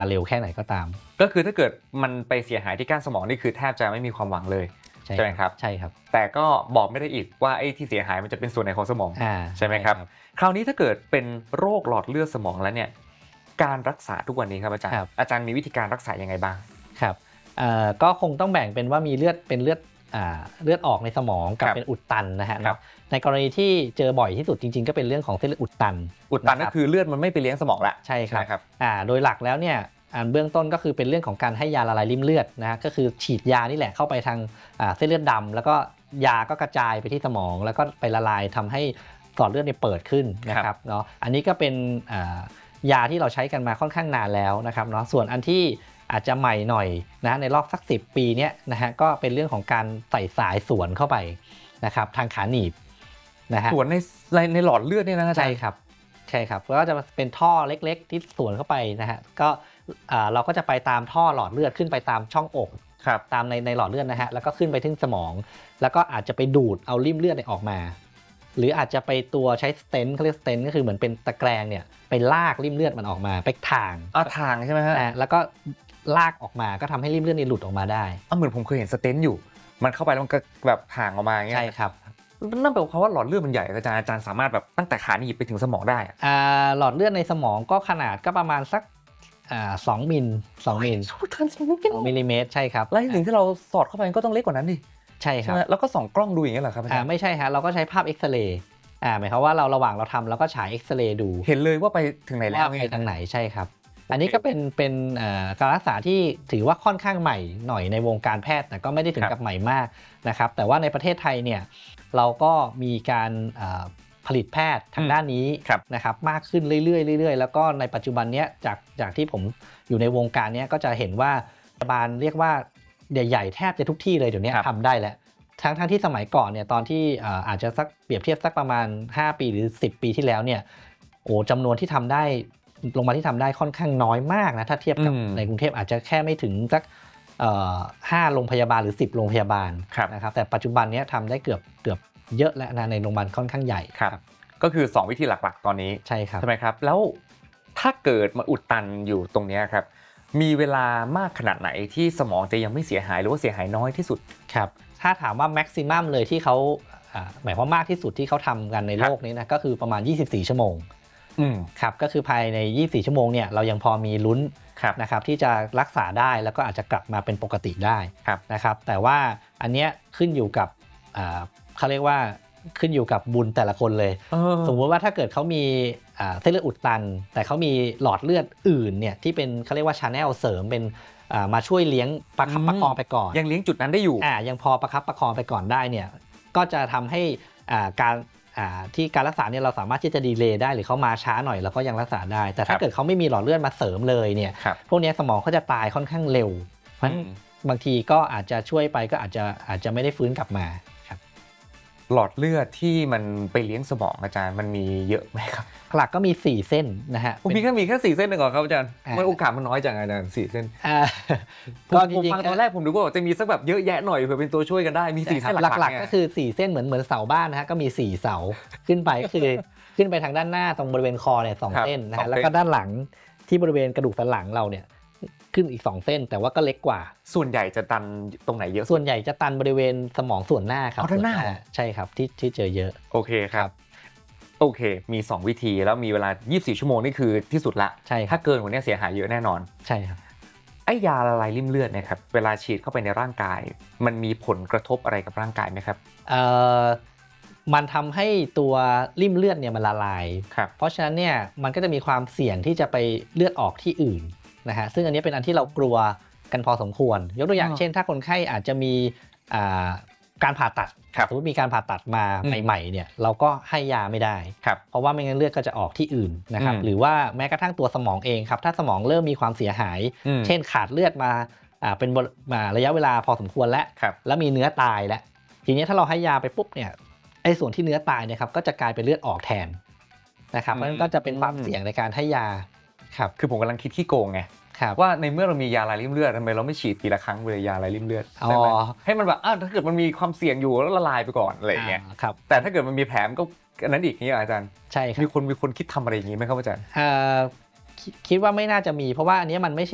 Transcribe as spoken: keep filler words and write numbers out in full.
เร็วแค่ไหนก็ตามก็คือถ้าเกิดมันไปเสียหายที่ก้านสมองนี่คือแทบจะไม่มีความหวังเลยใช่ไหมครับใช่ครับแต่ก็บอกไม่ได้อีกว่าไอ้ที่เสียหายมันจะเป็นส่วนไหนของสมองใช่ไหมครับคราวนี้ถ้าเกิดเป็นโรคหลอดเลือดสมองแล้วเนี่ยการรักษาทุกวันนี้ครับอาจารย์อาจารย์มีวิธีการรักษายังไงบ้างครับก็คงต้องแบ่งเป็นว่ามีเลือดเป็นเลือดเลือดออกในสมองกับเป็นอุดตันนะฮะในกรณีที่เจอบ่อยที่สุดจริงๆก็เป็นเรื่องของเส้นเลือดอุดตันอุดตันก็คือเลือดมันไม่ไปเลี้ยงสมองละใช่ครับโดยหลักแล้วเนี่ยอันเบื้องต้นก็คือเป็นเรื่องของการให้ยาละลายริ่มเลือดนะก็คือฉีดยานี่แหละเข้าไปทางเส้นเลือดดำแล้วก็ยาก็กระจายไปที่สมองแล้วก็ไปละลายทำให้หลอดเลือดเนี่ยเปิดขึ้นนะครับเนาะอันนี้ก็เป็นยาที่เราใช้กันมาค่อนข้างนานแล้วนะครับเนาะส่วนอันที่อาจจะใหม่หน่อยนะในรอบสักสิบปีเนี้ยนะฮะก็เป็นเรื่องของการใส่สายสวนเข้าไปนะครับทางขาหนีบนะฮะสวนในในหลอดเลือดเนี่ยนะใช่ครับใช่ครับแล้วก็จะเป็นท่อเล็กๆที่สวนเข้าไปนะฮะก็เราก็จะไปตามท่อหลอดเลือดขึ้นไปตามช่องอกตามในในหลอดเลือดนะฮะแล้วก็ขึ้นไปถึงสมองแล้วก็อาจจะไปดูดเอาริ่มเลือดออกมาหรืออาจจะไปตัวใช้สเตนต์เขาเรียกสเตนต์ก็คือเหมือนเป็นตะแกรงเนี่ยไปลากริ่มเลือดมันออกมาไปทางอ่าทางใช่ไหมฮะแล้วก็ลากออกมาก็ทำให้ริ่มเลือดนี่หลุดออกมาได้อ่าเหมือนผมเคยเห็นสเตนต์อยู่มันเข้าไปแล้วมันก็แบบห่างออกมาอย่างเงี้ยใช่ครับนั่นแปลว่าหลอดเลือดมันใหญ่อาจารย์อาจารย์สามารถแบบตั้งแต่ขาหนีบไปถึงสมองได้อ่าหลอดเลือดในสมองก็ขนาดก็ประมาณสักอ่าสองมิลสองมิลสองมิลลิเมตรใช่ครับแล้วสิ่งที่เราสอดเข้าไปก็ต้องเล็กกว่านั้นดิใช่ครับแล้วก็ส่องกล้องดูอย่างเงี้ยเหรอครับอ่าไม่ใช่ฮะเราก็ใช้ภาพเอ็กซเรย์อ่าหมายความว่าเราระหว่างเราทำเราก็ฉายเอ็กซเรย์ดูเห็นเลยว่าไปถึงไหนแล้วไปทางไหนใช่ครับอันนี้ก็เป็นเป็นการรักษาที่ถือว่าค่อนข้างใหม่หน่อยในวงการแพทย์แต่ก็ไม่ได้ถึงกับใหม่มากนะครับแต่ว่าในประเทศไทยเนี่ยเราก็มีการผลิตแพทย์ทางด้านนี้นะครับมากขึ้นเรื่อยๆเรื่อยๆแล้วก็ในปัจจุบันนี้จากจากที่ผมอยู่ในวงการนี้ก็จะเห็นว่าโรงพยาบาลเรียกว่าใหญ่ๆแทบจะทุกที่เลยเดี๋ยวนี้ทำได้แล้วทั้งทั้งที่สมัยก่อนเนี่ยตอนที่อาจจะสักเปรียบเทียบสักประมาณห้าปีหรือสิบปีที่แล้วเนี่ยโอ้จำนวนที่ทำได้โรงพยาบาลที่ทำได้ค่อนข้างน้อยมากนะถ้าเทียบกับในกรุงเทพอาจจะแค่ไม่ถึงสักห้าโรงพยาบาลหรือสิบโรงพยาบาลนะครับแต่ปัจจุบันนี้ทำได้เกือบเกือบเยอะแล้วนะในโรงพยาบาลค่อนข้างใหญ่ครับก็คือสองวิธีหลักๆตอนนี้ใช่ครับใช่ไหมครับแล้วถ้าเกิดมาอุดตันอยู่ตรงนี้ครับมีเวลามากขนาดไหนที่สมองจะยังไม่เสียหายหรือว่าเสียหายน้อยที่สุดครับถ้าถามว่าแม็กซิมัมเลยที่เขาหมายความมากที่สุดที่เขาทำกันในโลกนี้นะก็คือประมาณยี่สิบสี่ชั่วโมงครับก็คือภายในยี่สิบสี่ชั่วโมงเนี่ยเรายังพอมีลุ้นนะครับที่จะรักษาได้แล้วก็อาจจะกลับมาเป็นปกติได้นะครับแต่ว่าอันเนี้ยขึ้นอยู่กับเขาเรียกว่าขึ้นอยู่กับบุญแต่ละคนเลยสมมติว่าถ้าเกิดเขามีเส้นเลือดอุดตันแต่เขามีหลอดเลือดอื่นเนี่ยที่เป็นเขาเรียกว่าชาแนลเสริมเป็นมาช่วยเลี้ยงประคับประคองไปก่อนยังเลี้ยงจุดนั้นได้อยู่อ่ายังพอประคับประคองไปก่อนได้เนี่ยก็จะทำให้การที่การรักษาเนี่ยเราสามารถที่จะดีเลย์ได้หรือเขามาช้าหน่อยเราก็ยังรักษาได้แต่ถ้าเกิดเขาไม่มีหลอดเลือดมาเสริมเลยเนี่ยพวกนี้สมองเขาจะตายค่อนข้างเร็วเพราะบางทีก็อาจจะช่วยไปก็อาจจะอาจจะไม่ได้ฟื้นกลับมาหลอดเลือดที่มันไปเลี้ยงสมองอาจารย์มันมีเยอะไหมครับหลักก็มีสี่เส้นนะฮะมีแค่มีแค่สี่เส้นเองเหรอครับอาจารย์มันโอกาสมันน้อยจังอาจารย์สี่เส้นก็จริงๆตอนแรกผมดูว่าจะมีสักแบบเยอะแยะหน่อยเผื่อเป็นตัวช่วยกันได้มีสี่เส้นหลักๆก็คือสี่เส้นเหมือนเหมือนเสาบ้านนะฮะก็มีสี่เสาขึ้นไปก็คือขึ้นไปทางด้านหน้าตรงบริเวณคอเนี่ยสองเส้นนะฮะแล้วก็ด้านหลังที่บริเวณกระดูกสันหลังเราเนี่ยขึ้นอีกสองเส้นแต่ว่าก็เล็กกว่าส่วนใหญ่จะตันตรงไหนเยอะส่วนใหญ่จะตันบริเวณสมองส่วนหน้าครับด้านหน้าใช่ครับที่ที่เจอเยอะโอเคครับโอเคมีสองวิธีแล้วมีเวลายี่สิบสี่ชั่วโมงนี่คือที่สุดละใช่ถ้าเกินกว่านี้เสียหายเยอะแน่นอนใช่ครับไอ้ยาละลายริ่มเลือดนะครับเวลาฉีดเข้าไปในร่างกายมันมีผลกระทบอะไรกับร่างกายไหมครับเอ่อมันทำให้ตัวริ่มเลือดเนี่ยมันละลายเพราะฉะนั้นเนี่ยมันก็จะมีความเสี่ยงที่จะไปเลือดออกที่อื่นนะฮะซึ่งอันนี้เป็นอันที่เรากลัวกันพอสมควรยกตัวอย่างเช่นถ้าคนไข้อาจจะมีการผ่าตัดสมมติมีการผ่าตัดมาใหม่ๆเนี่ยเราก็ให้ยาไม่ได้เพราะว่าไม่งั้นเลือดก็จะออกที่อื่นนะครับหรือว่าแม้กระทั่งตัวสมองเองครับถ้าสมองเริ่มมีความเสียหายเช่นขาดเลือดมาเป็นระยะเวลาพอสมควรแล้วแล้วมีเนื้อตายแล้วทีนี้ถ้าเราให้ยาไปปุ๊บเนี่ยไอ้ส่วนที่เนื้อตายเนี่ยครับก็จะกลายเป็นเลือดออกแทนนะครับเพราะฉะนั้นก็จะเป็นความเสี่ยงในการให้ยาครับคือผมกำลังคิดขี้โกงไงว่าในเมื่อเรามียาละลายริ่มเลือดทำไมเราไม่ฉีดทีละครั้งเลยยาละลายริ่มเลือดใช่ไหมให้มันแบบอ้าวถ้าเกิดมันมีความเสี่ยงอยู่แล้วละลายไปก่อนอะไรอย่างเงี้ยแต่ถ้าเกิดมันมีแผลมันก็อันนั้นอีกนี่อาจารย์ใช่ครับมีคนมีคนคิดทำอะไรอย่างงี้ไหมครับอาจารย์คิดว่าไม่น่าจะมีเพราะว่าอันนี้มันไม่